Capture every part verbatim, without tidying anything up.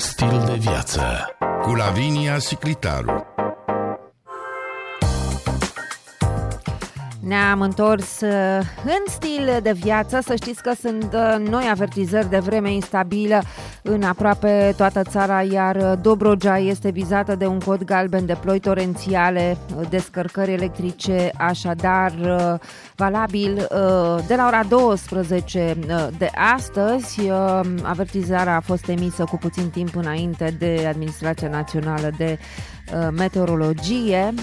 Stil de viață cu Lavinia Siclitaru. Ne-am întors în stil de viață. Să știți că sunt noi avertizări de vreme instabilă în aproape toată țara, iar Dobrogea este vizată de un cod galben de ploi torențiale, descărcări electrice, așadar valabil de la ora douăsprezece de astăzi. Avertizarea a fost emisă cu puțin timp înainte de Administrația Națională de Meteorologie.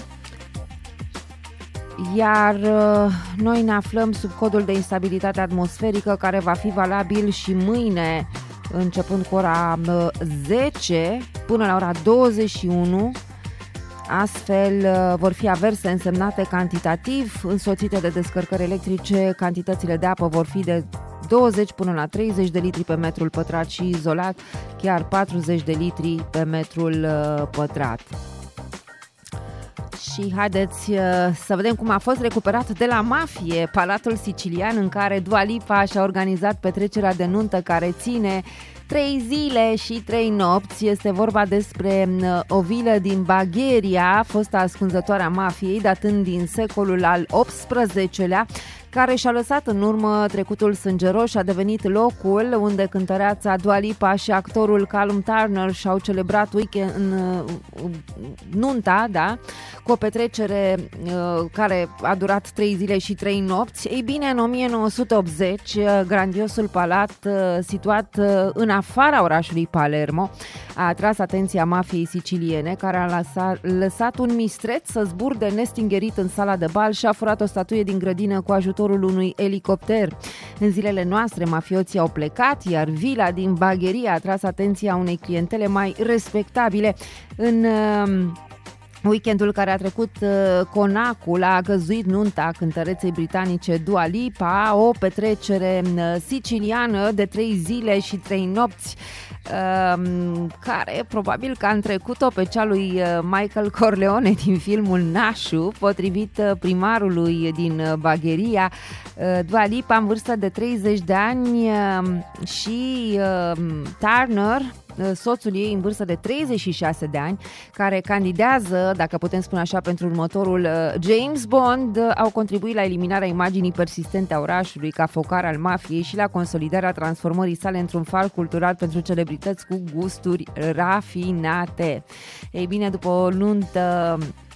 Iar noi ne aflăm sub codul de instabilitate atmosferică, care va fi valabil și mâine, începând cu ora zece până la ora douăzeci și unu. Astfel vor fi averse însemnate cantitativ, însoțite de descărcări electrice. Cantitățile de apă vor fi de douăzeci până la treizeci de litri pe metrul pătrat și izolat chiar patruzeci de litri pe metrul pătrat. Și haideți să vedem cum a fost recuperat de la mafie Palatul Sicilian, în care Dua Lipa și-a organizat petrecerea de nuntă care ține trei zile și trei nopți. Este vorba despre o vilă din Bagheria, fosta ascunzătoare a mafiei, datând din secolul al optsprezecelea, care și-a lăsat în urmă trecutul sângeros și a devenit locul unde cântăreața Dua Lipa și actorul Callum Turner și-au celebrat weekend, în, nunta, da, cu o petrecere uh, care a durat trei zile și trei nopți. Ei bine, în o mie nouă sute optzeci, grandiosul palat uh, situat uh, în afara orașului Palermo a atras atenția mafiei siciliene, care a lăsat, lăsat un mistreț să zburde nestingerit în sala de bal și a furat o statuie din grădină cu ajutorul unui elicopter. În zilele noastre, mafioții au plecat, iar vila din Bagheria a atras atenția unei clientele mai respectabile. În uh, weekendul care a trecut, uh, conacul a găzduit nunta cântăreței britanice Dua Lipa, o petrecere uh, siciliană de trei zile și trei nopți, uh, care probabil că a întrecut-o pe cea lui uh, Michael Corleone din filmul Nașu. Potrivit uh, primarului din uh, Bagheria, uh, Dua Lipa, în vârstă de treizeci de ani, uh, și uh, Turner, soțul ei, în vârstă de treizeci și șase de ani, care candidează, dacă putem spune așa, pentru următorul James Bond, au contribuit la eliminarea imaginii persistente a orașului ca focar al mafiei și la consolidarea transformării sale într-un far cultural pentru celebrități cu gusturi rafinate. Ei bine, după o nuntă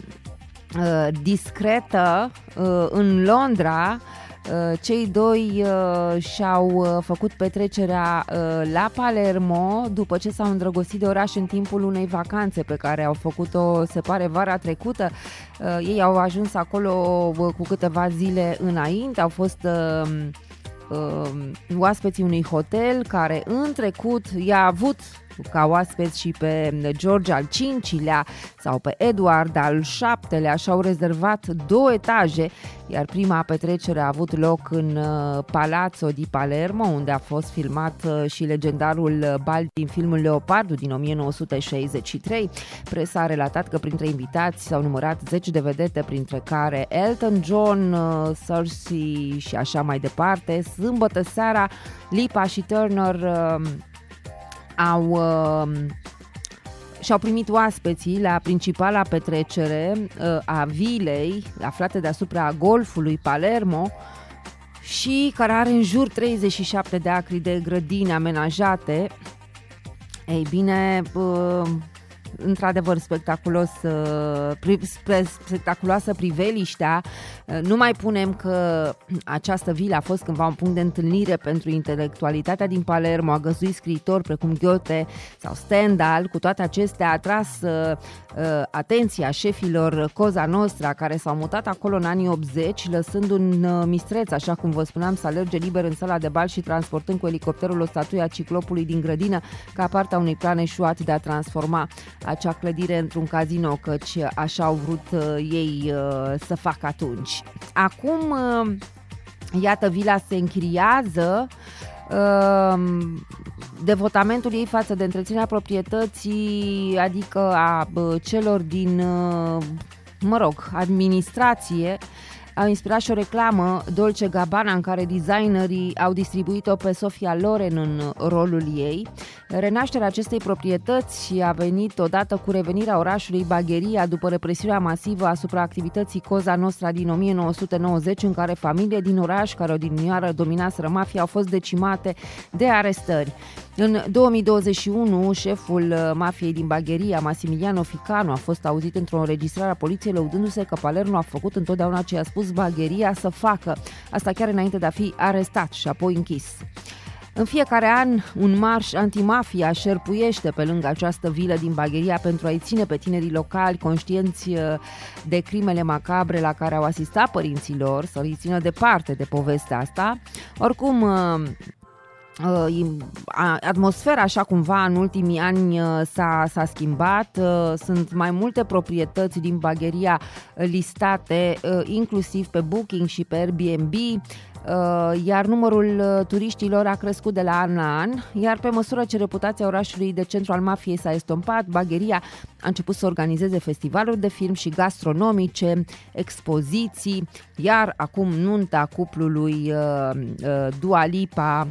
uh, discretă uh, în Londra, cei doi uh, și-au uh, făcut petrecerea uh, la Palermo după ce s-au îndrăgostit de oraș în timpul unei vacanțe pe care au făcut-o, se pare, vara trecută. Uh, ei au ajuns acolo uh, cu câteva zile înainte, au fost uh, uh, oaspeții unui hotel care în trecut i-a avut ca oaspeți și pe George al cincilea sau pe Edward al șaptelea. Și-au rezervat două etaje, iar prima petrecere a avut loc în Palazzo di Palermo, unde a fost filmat și legendarul bal din filmul Leopardu din o mie nouă sute șaizeci și trei. Presa a relatat că printre invitați s-au numărat zeci de vedete, printre care Elton John, Cersei și așa mai departe. Sâmbătă seara, Lipa și Turner au uh, și-au primit oaspeții la principala petrecere uh, a vilei, aflate deasupra golfului Palermo, și care are în jur treizeci și șapte de acri de grădini amenajate. Ei bine, uh, într-adevăr spectaculos, spectaculoasă priveliștea. Nu mai punem că această vilă a fost cândva un punct de întâlnire pentru intelectualitatea din Palermo, a găzduit scriitori precum Goethe sau Stendhal. Cu toate acestea a atras uh, atenția șefilor Cosa Nostra, care s-au mutat acolo în anii optzeci, lăsând un uh, mistreț, așa cum vă spuneam, să alerge liber în sala de bal și transportând cu elicopterul o statuie a ciclopului din grădină, ca parte a unui plan eșuat de a transforma acea clădire într-un casino, căci așa au vrut uh, ei uh, să facă atunci. Acum, uh, iată, vila se închiriază. Uh, devotamentul ei față de întreținerea proprietății, adică a uh, celor din, uh, mă rog, administrație, au inspirat și o reclamă Dolce Gabbana în care designerii au distribuit-o pe Sofia Loren în rolul ei. Renașterea acestei proprietăți a venit odată cu revenirea orașului Bagheria după represiunea masivă asupra activității Cosa Nostra din o mie nouă sute nouăzeci, în care familiile din oraș, care odinioară dominaseră mafia, au fost decimate de arestări. În două mii douăzeci și unu, șeful mafiei din Bagheria, Massimiliano Ficano, a fost auzit într-o înregistrare a poliției lăudându-se că Palermo a făcut întotdeauna ce i-a spus Bagheria să facă, asta chiar înainte de a fi arestat și apoi închis. În fiecare an, un marș antimafia șerpuiește pe lângă această vilă din Bagheria pentru a-i ține pe tinerii locali conștienți de crimele macabre la care au asistat părinții lor, să-i țină departe de povestea asta. Oricum, atmosfera așa cumva în ultimii ani s-a, s-a schimbat, sunt mai multe proprietăți din Bagheria listate inclusiv pe Booking și pe Airbnb, iar numărul turiștilor a crescut de la an la an, iar pe măsură ce reputația orașului de centru al mafiei s-a estompat, Bagheria a început să organizeze festivaluri de film și gastronomice, expoziții, iar acum nunta cuplului uh, uh, Dua Lipa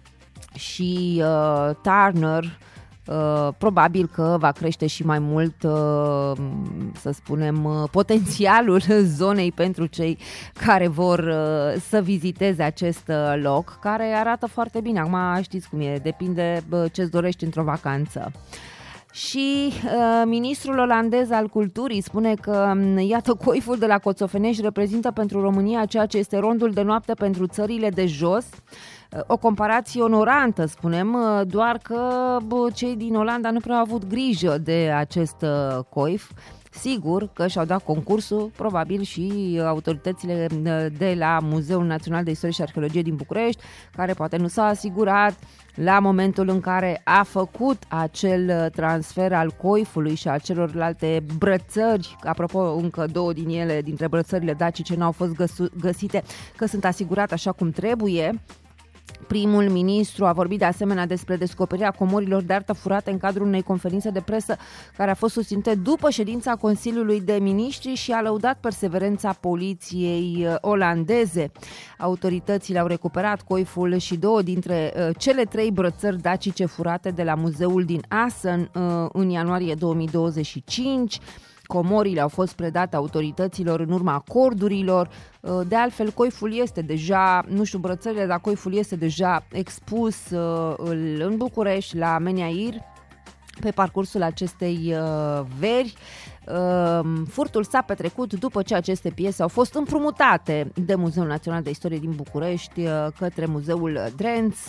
și uh, Turner uh, probabil că va crește și mai mult, uh, să spunem, uh, potențialul zonei pentru cei care vor uh, să viziteze acest uh, loc, care arată foarte bine. Acum știți cum e, depinde uh, ce-ți dorești într-o vacanță. Și uh, ministrul olandez al culturii spune că, iată, coiful de la Coțofenești reprezintă pentru România ceea ce este rondul de noapte pentru țările de jos. O comparație onorantă, spunem, doar că bă, cei din Olanda nu prea au avut grijă de acest uh, coif. Sigur că și-au dat concursul, probabil și autoritățile de la Muzeul Național de Istorie și Arheologie din București, care poate nu s-au asigurat la momentul în care a făcut acel transfer al coifului și a celorlalte brățări, apropo încă două din ele, dintre brățările dacice, n-au fost găsu- găsite, că sunt asigurate așa cum trebuie. Primul ministru a vorbit de asemenea despre descoperirea comorilor de artă furate în cadrul unei conferințe de presă care a fost susținută după ședința Consiliului de Ministri și a lăudat perseverența poliției olandeze. Autoritățile au recuperat coiful și două dintre uh, cele trei brățări dacice furate de la muzeul din Assen uh, în ianuarie două mii douăzeci și cinci. Comorile au fost predate autorităților în urma acordurilor. De altfel, coiful este deja, nu știu brățările, dar coiful este deja expus în București, la Meniair, pe parcursul acestei veri. Furtul s-a petrecut după ce aceste piese au fost împrumutate de Muzeul Național de Istorie din București către Muzeul Drenț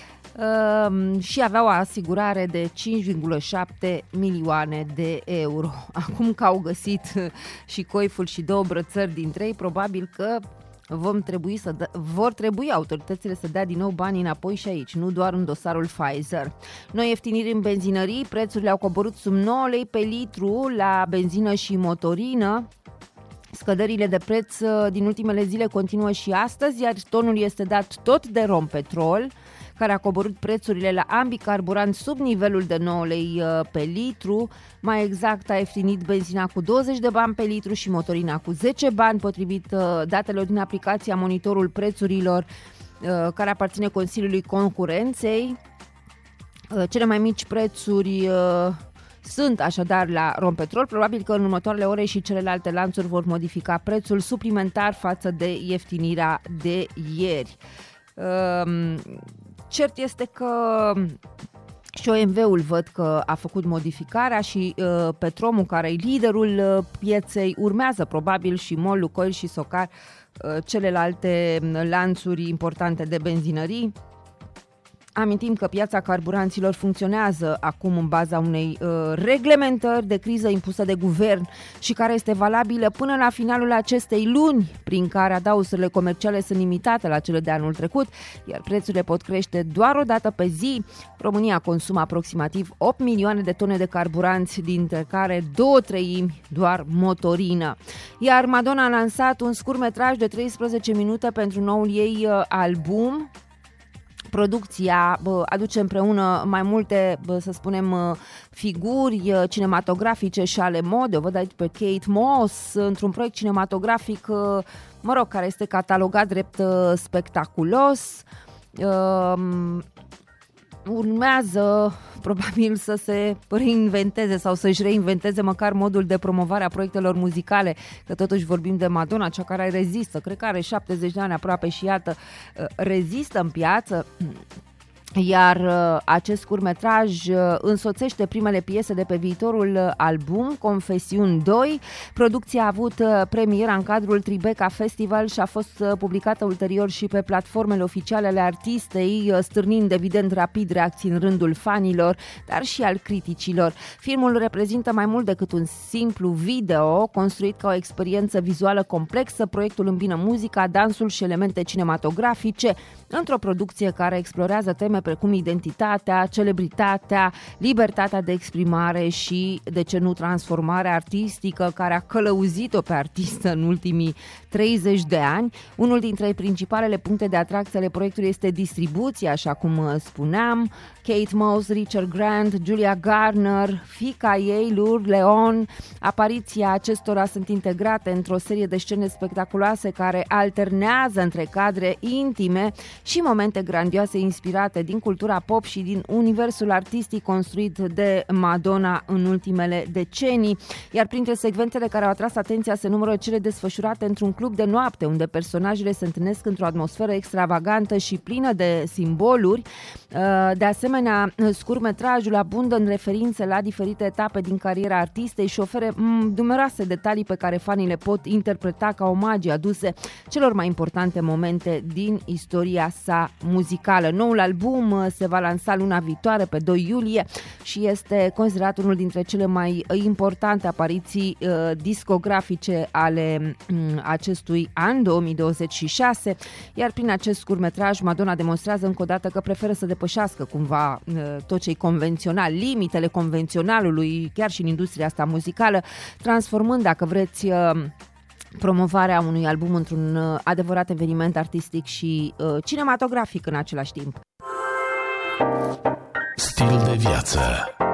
și avea o asigurare de cinci virgulă șapte milioane de euro. Acum că au găsit și coiful și două brățări dintre ei, probabil că vom trebui să dă, vor trebui autoritățile să dea din nou banii înapoi și aici, nu doar în dosarul Pfizer. Noi ieftiniri în benzinării, prețurile au coborât sub nouă lei pe litru la benzină și motorină. Scăderile de preț din ultimele zile continuă și astăzi, iar tonul este dat tot de Rompetrol, care a coborât prețurile la ambii carburanți sub nivelul de nouă lei pe litru. Mai exact, a ieftinit benzina cu douăzeci de bani pe litru și motorina cu zece bani, potrivit datelor din aplicația Monitorul Prețurilor, care aparține Consiliului Concurenței. Cele mai mici prețuri sunt așadar la Rompetrol. Probabil că în următoarele ore și celelalte lanțuri vor modifica prețul suplimentar față de ieftinirea de ieri. Cert este că și O M V-ul văd că a făcut modificarea și uh, Petromul, care e liderul uh, pieței, urmează probabil și MOL, Lukoil și Socar, uh, celelalte lanțuri importante de benzinării. Amintim că piața carburanților funcționează acum în baza unei uh, reglementări de criză impusă de guvern și care este valabilă până la finalul acestei luni, prin care adausurile comerciale sunt limitate la cele de anul trecut, iar prețurile pot crește doar o dată pe zi. România consumă aproximativ opt milioane de tone de carburanți, dintre care două treimi doar motorină. Iar Madonna a lansat un scurtmetraj de treisprezece minute pentru noul ei uh, album. Producția bă, aduce împreună mai multe, bă, să spunem, figuri cinematografice și ale modei. O văd aici pe Kate Moss într-un proiect cinematografic, mă rog, care este catalogat drept spectaculos. Urmează probabil să se reinventeze sau să-și reinventeze măcar modul de promovare a proiectelor muzicale, că totuși vorbim de Madonna, cea care rezistă, cred că are șaptezeci de ani aproape și iată, rezistă în piață. Iar uh, acest scurtmetraj uh, însoțește primele piese de pe viitorul album, Confesiuni doi. Producția a avut uh, premiera în cadrul Tribeca Festival și a fost uh, publicată ulterior și pe platformele oficiale ale artistei, uh, stârnind evident rapid reacții în rândul fanilor, dar și al criticilor. Filmul reprezintă mai mult decât un simplu video, construit ca o experiență vizuală complexă. Proiectul îmbină muzica, dansul și elemente cinematografice într-o producție care explorează teme precum identitatea, celebritatea, libertatea de exprimare și, de ce nu, transformarea artistică care a călăuzit-o pe artistă în ultimii treizeci de ani. Unul dintre principalele puncte de atracție ale proiectului este distribuția, așa cum spuneam. Kate Moss, Richard Grant, Julia Garner, fiica ei, Lur Leon. Apariția acestora sunt integrate într-o serie de scene spectaculoase care alternează între cadre intime și momente grandioase inspirate din cultura pop și din universul artistic construit de Madonna în ultimele decenii. Iar printre secvențele care au atras atenția se numără cele desfășurate într-un club de noapte, unde personajele se întâlnesc într-o atmosferă extravagantă și plină de simboluri. De asemenea, scurtmetrajul abundă în referințe la diferite etape din cariera artistei și oferă numeroase detalii pe care fanii le pot interpreta ca omagii aduse celor mai importante momente din istoria sa muzicală. Noul album se va lansa luna viitoare, pe doi iulie, și este considerat unul dintre cele mai importante apariții uh, discografice ale um, acestui an, două mii douăzeci și șase, iar prin acest scurtmetraj Madonna demonstrează încă o dată că preferă să depășească cumva uh, tot ce-i convențional, limitele convenționalului, chiar și în industria asta muzicală, transformând, dacă vreți, uh, promovarea unui album într-un uh, adevărat eveniment artistic și uh, cinematografic în același timp. Stil de viață.